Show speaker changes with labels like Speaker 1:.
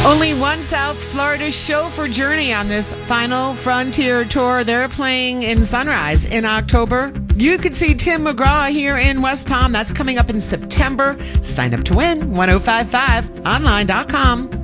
Speaker 1: Only one South Florida show for Journey on this final Frontier tour. They're playing in Sunrise in October. You could see Tim McGraw here in West Palm. That's coming up in September. Sign up to win. 1055online.com.